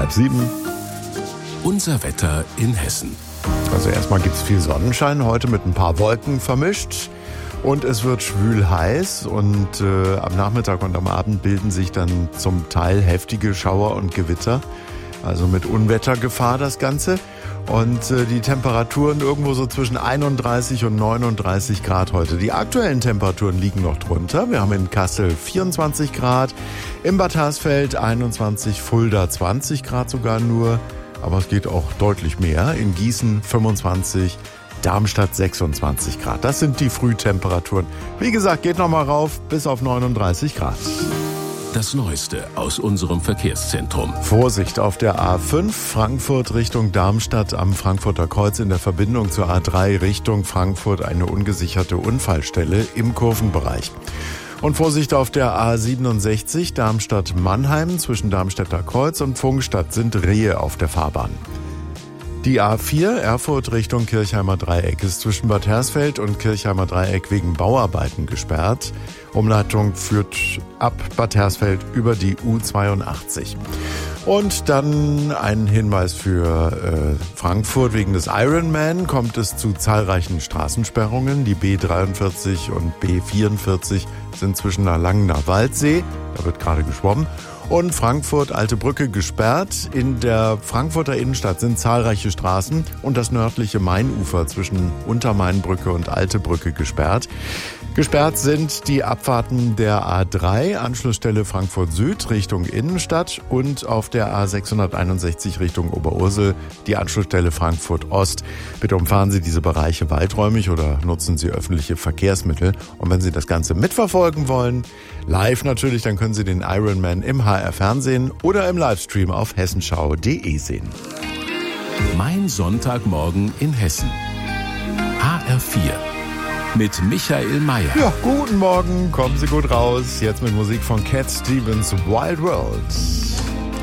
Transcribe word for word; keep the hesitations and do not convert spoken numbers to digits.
halb sieben. Unser Wetter in Hessen. Also erstmal gibt es viel Sonnenschein, heute mit ein paar Wolken vermischt. Und es wird schwül heiß und äh, am Nachmittag und am Abend bilden sich dann zum Teil heftige Schauer und Gewitter. Also mit Unwettergefahr das Ganze. Und äh, die Temperaturen irgendwo so zwischen einunddreißig und neununddreißig Grad heute. Die aktuellen Temperaturen liegen noch drunter. Wir haben in Kassel vierundzwanzig Grad, in Bad Hersfeld einundzwanzig, Fulda zwanzig Grad sogar nur. Aber es geht auch deutlich mehr. In Gießen fünfundzwanzig, Darmstadt sechsundzwanzig Grad. Das sind die Frühtemperaturen. Wie gesagt, geht nochmal rauf bis auf neununddreißig Grad. Das Neueste aus unserem Verkehrszentrum. Vorsicht auf der A fünf, Frankfurt Richtung Darmstadt am Frankfurter Kreuz in der Verbindung zur A drei Richtung Frankfurt eine ungesicherte Unfallstelle im Kurvenbereich. Und Vorsicht auf der A siebenundsechzig, Darmstadt-Mannheim zwischen Darmstädter Kreuz und Pfungstadt sind Rehe auf der Fahrbahn. Die A vier, Erfurt Richtung Kirchheimer Dreieck, ist zwischen Bad Hersfeld und Kirchheimer Dreieck wegen Bauarbeiten gesperrt. Umleitung führt ab Bad Hersfeld über die U zweiundachtzig. Und dann ein Hinweis für äh, Frankfurt. Wegen des Ironman kommt es zu zahlreichen Straßensperrungen. Die B dreiundvierzig und B vierundvierzig sind zwischen der Langener Waldsee, da wird gerade geschwommen, und Frankfurt Alte Brücke gesperrt. In der Frankfurter Innenstadt sind zahlreiche Straßen und das nördliche Mainufer zwischen Untermainbrücke und Alte Brücke gesperrt. Gesperrt sind die Abfahrten der A drei, Anschlussstelle Frankfurt Süd Richtung Innenstadt, und auf der A sechshunderteinundsechzig Richtung Oberursel die Anschlussstelle Frankfurt Ost. Bitte umfahren Sie diese Bereiche weiträumig oder nutzen Sie öffentliche Verkehrsmittel. Und wenn Sie das Ganze mitverfolgen wollen, live natürlich, dann können Sie den Ironman im H R Fernsehen oder im Livestream auf hessenschau punkt de sehen. Mein Sonntagmorgen in Hessen. H R vier. Mit Michael Mayer. Ja, guten Morgen, kommen Sie gut raus. Jetzt mit Musik von Cat Stevens, Wild World.